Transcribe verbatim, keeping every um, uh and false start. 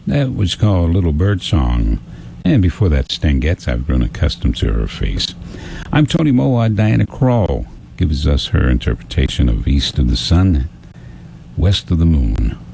That was called Little Bird Song. And before that, Stan Getz, I've grown accustomed to her face. I'm Tony Moa. Diana Krall gives us her interpretation of East of the Sun, West of the Moon.